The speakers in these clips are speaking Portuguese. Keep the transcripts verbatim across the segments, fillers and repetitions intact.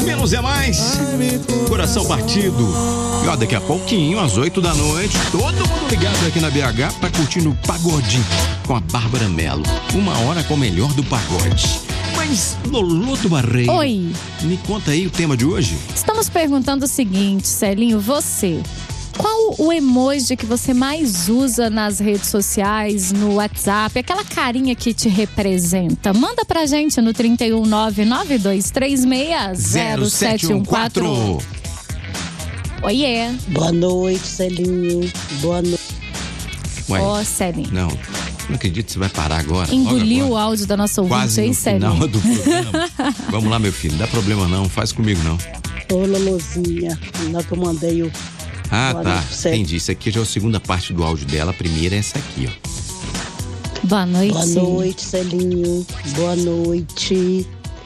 Menos é mais. Coração partido. E ó, daqui a pouquinho, às oito da noite, todo mundo ligado aqui na B H pra curtir o Pagodinho com a Bárbara Mello. Uma hora com o melhor do pagode. Mas, Lolo do Barreiro. Oi. Me conta aí o tema de hoje. Estamos perguntando o seguinte, Celinho, você... Qual o emoji que você mais usa nas redes sociais, no WhatsApp? Aquela carinha que te representa. Manda pra gente no trinta e um, nove nove dois três seis, zero sete um quatro. Oiê. Boa noite, Celinho. Boa noite. Ó, oh, Celinho. Não, não acredito que você vai parar agora. Engoliu agora. o áudio da nossa ouvinte. Quase aí, no Celinho. final do programa. Vamos lá, meu filho, não dá problema não, faz comigo não. Ô, Lolozinha, na que eu mandei o... Ah, Boa tá. noite, Entendi. Isso aqui já é a segunda parte do áudio dela. A primeira é essa aqui, ó. Boa noite. Boa noite, Celinho. Boa noite.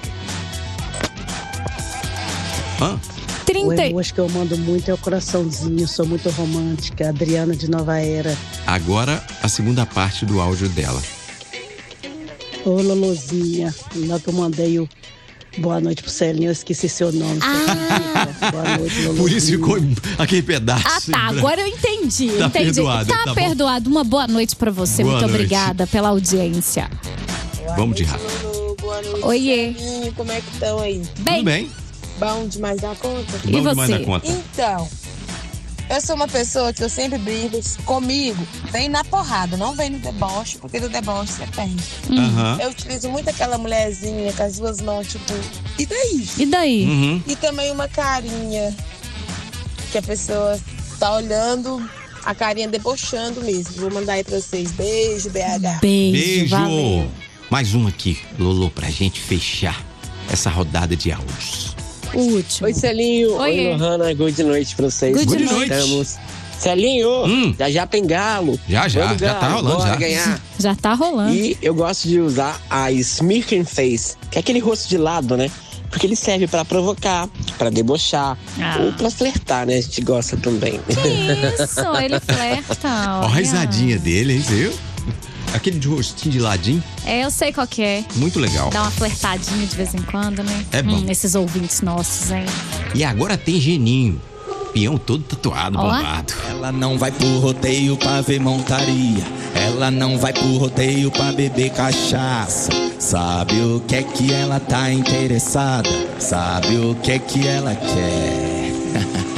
Hã? trinta... O emoji que eu mando muito é o coraçãozinho. Sou muito romântica. Adriana de Nova Era. Agora, a segunda parte do áudio dela. Ô, Lolozinha, na que eu mandei o... Boa noite pro Celinho, eu esqueci seu nome. Ah. Boa noite, Lolozinha. Por isso ficou aquele pedaço. Ah, tá. Agora eu entendi. Tá entendi. perdoado, Tá, tá perdoado. Uma boa noite pra você. Boa Muito noite. obrigada pela audiência. Boa Vamos de noite, rápido. Lulu. Boa noite, Oiê. Celinho. Como é que estão aí? Bem. Tudo bem? Bom demais da conta? E Bom você? demais da conta. Então, eu sou uma pessoa que eu sempre brinco comigo. Vem na porrada, não vem no deboche, porque do deboche você perde. Aham. Eu utilizo muito aquela mulherzinha com as duas mãos, tipo, e daí? E daí? Uhum. E também uma carinha que a pessoa tá olhando, a carinha debochando mesmo. Vou mandar aí pra vocês. Beijo, B H. Beijo. Beijo. Valeu. Mais um aqui, Lolo, pra gente fechar essa rodada de áudios. O último. Oi, Celinho. Oiê. Oi, Lohana. Good noite pra vocês. Good Good noite. noite. Estamos. Celinho, Hum. já já tem galo. Já, já. Vamos, Já galo. tá rolando, Bora já. ganhar. Já tá rolando. E eu gosto de usar a Smirking Face, que é aquele rosto de lado, né? Porque ele serve pra provocar, pra debochar, Ah. ou pra flertar, né? A gente gosta também. Que isso? Ele flerta. Ó a olha. risadinha dele, hein, você viu? Aquele de rostinho de ladinho, É, eu sei qual que é. muito legal. Dá uma flertadinha de vez em quando, né? É bom. Hum, esses ouvintes nossos, hein? E agora tem Geninho. Peão todo tatuado, Ó. bombado. Ela não vai pro rodeio pra ver montaria. Ela não vai pro rodeio pra beber cachaça. Sabe o que é que ela tá interessada? Sabe o que é que ela quer?